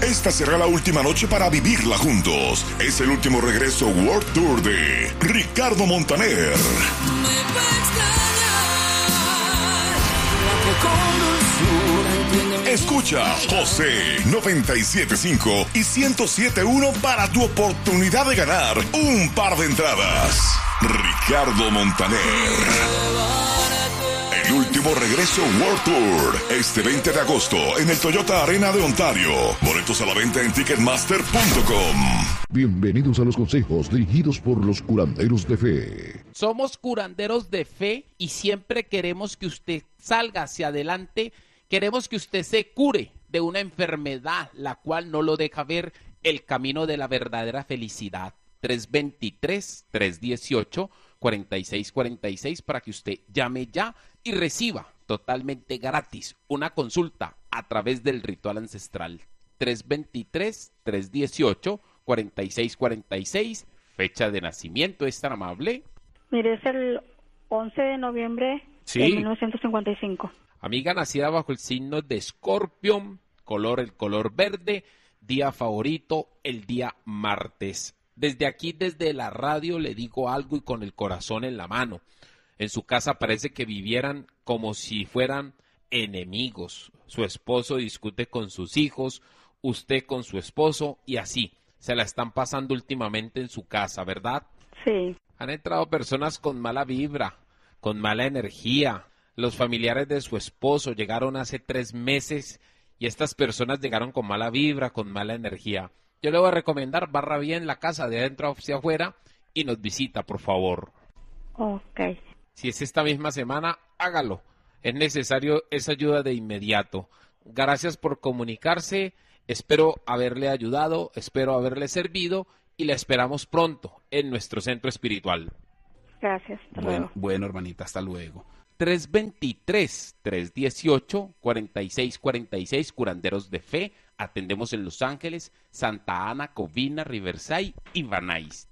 Esta será la última noche para vivirla juntos. Es el último regreso World Tour de Ricardo Montaner. Escucha José 97.5 y 107.1 para tu oportunidad de ganar un par de entradas. Ricardo Montaner. El último regreso World Tour, este 20 de agosto en el Toyota Arena de Ontario. Boletos a la venta en Ticketmaster.com. Bienvenidos a los consejos dirigidos por los curanderos de fe. Somos curanderos de fe y siempre queremos que usted salga hacia adelante. Queremos que usted se cure de una enfermedad la cual no lo deja ver el camino de la verdadera felicidad. 323-318-4646 para que usted llame ya y reciba totalmente gratis una consulta a través del ritual ancestral. 323-318-4646, fecha de nacimiento, ¿es tan amable? Mire, es el 11 de noviembre de 1955. Amiga nacida bajo el signo de Escorpión, el color verde, día favorito, el día martes. Desde aquí, desde la radio, le digo algo y con el corazón en la mano. En su casa parece que vivieran como si fueran enemigos. Su esposo discute con sus hijos, usted con su esposo y así. Se la están pasando últimamente en su casa, ¿verdad? Sí. Han entrado personas con mala vibra, con mala energía. Los familiares de su esposo llegaron hace 3 meses y estas personas llegaron con mala vibra, con mala energía. Yo le voy a recomendar, barra bien la casa de adentro hacia afuera y nos visita, por favor. Ok. Si es esta misma semana, hágalo. Es necesario esa ayuda de inmediato. Gracias por comunicarse. Espero haberle ayudado, espero haberle servido y la esperamos pronto en nuestro centro espiritual. Gracias. Hasta luego. Bueno, hermanita, hasta luego. 323-318-4646, curanderos de fe. Atendemos en Los Ángeles, Santa Ana, Covina, Riverside y Van Nuys.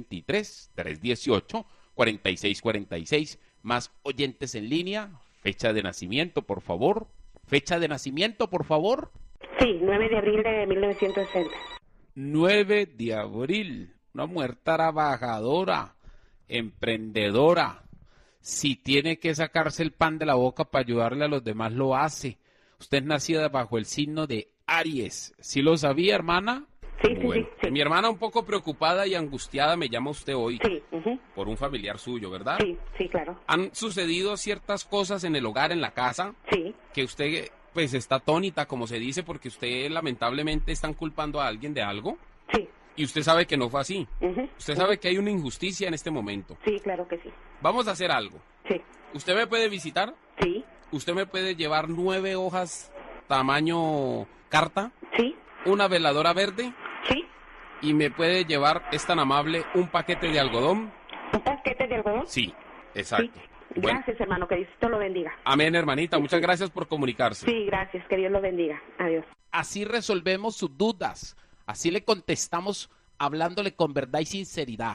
323-318-4646. Más oyentes en línea. Fecha de nacimiento, por favor. Fecha de nacimiento, por favor. Sí, 9 de abril de 1960. 9 de abril. Una mujer trabajadora, emprendedora. Si tiene que sacarse el pan de la boca para ayudarle a los demás, lo hace. Usted es nacida bajo el signo de Aries. ¿Sí lo sabía, hermana? Sí, Bueno, sí. mi hermana un poco preocupada y angustiada me llama usted hoy Sí, por un familiar suyo, ¿verdad? sí, claro. Han sucedido ciertas cosas en el hogar, en la casa, Sí, que usted pues está atónita, como se dice, porque usted lamentablemente están culpando a alguien de algo sí. y usted sabe que no fue así. Ujú, Usted sabe que hay una injusticia en este momento. Sí, claro que sí. Vamos a hacer algo. Sí, ¿Usted me puede visitar? sí, ¿Usted me puede llevar 9 hojas tamaño carta? sí, Una veladora verde sí. y me puede llevar, es tan amable, un paquete de algodón. ¿Un paquete de algodón? Sí, exacto. Sí. Bueno, Gracias, hermano, que Diosito lo bendiga. amén, hermanita, muchas gracias por comunicarse. Sí, gracias, que Dios lo bendiga. Adiós. Así resolvemos sus dudas. Así le contestamos hablándole con verdad y sinceridad.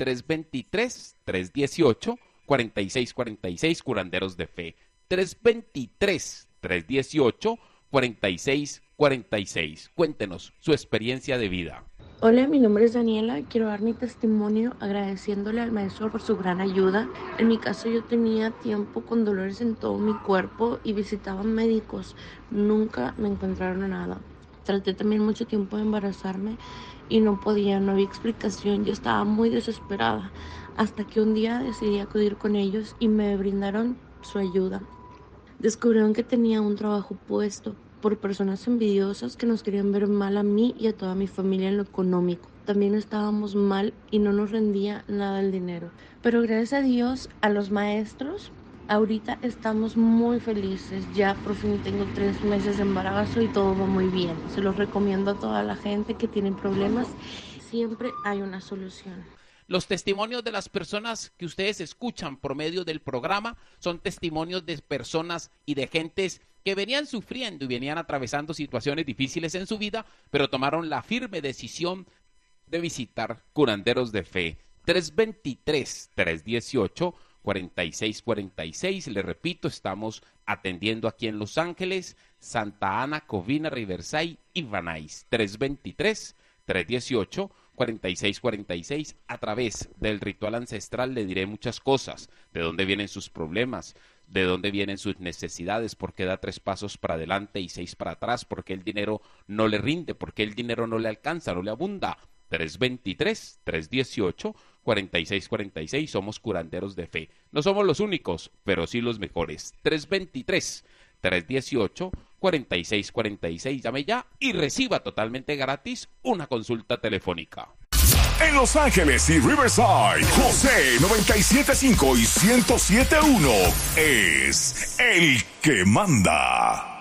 323-318-4646, curanderos de fe. 323-318-4646. Cuéntenos su experiencia de vida. Hola, mi nombre es Daniela. Quiero dar mi testimonio agradeciéndole al maestro por su gran ayuda. En mi caso, yo tenía tiempo con dolores en todo mi cuerpo y visitaba médicos. Nunca me encontraron nada. Traté también mucho tiempo de embarazarme y no podía, no había explicación. Yo estaba muy desesperada hasta que un día decidí acudir con ellos y me brindaron su ayuda. Descubrieron que tenía un trabajo puesto por personas envidiosas que nos querían ver mal a mí y a toda mi familia en lo económico. También estábamos mal y no nos rendía nada el dinero. Pero gracias a Dios, a los maestros, ahorita estamos muy felices. Ya por fin tengo 3 meses de embarazo y todo va muy bien. Se los recomiendo a toda la gente que tiene problemas. Siempre hay una solución. Los testimonios de las personas que ustedes escuchan por medio del programa son testimonios de personas y de gentes que venían sufriendo y venían atravesando situaciones difíciles en su vida, pero tomaron la firme decisión de visitar curanderos de fe. 323-318-4646, le repito, estamos atendiendo aquí en Los Ángeles, Santa Ana, Covina, Riverside y Van Nuys. 323-318-4646. A través del ritual ancestral le diré muchas cosas, de dónde vienen sus problemas, de dónde vienen sus necesidades, por qué da 3 pasos para adelante y 6 para atrás, por qué el dinero no le rinde, por qué el dinero no le alcanza, no le abunda. 323-318-4646. Somos curanderos de fe. No somos los únicos, pero sí los mejores. 323-318-4646. Llame ya y reciba totalmente gratis una consulta telefónica. En Los Ángeles y Riverside, José 97.5 y 107.1 es el que manda.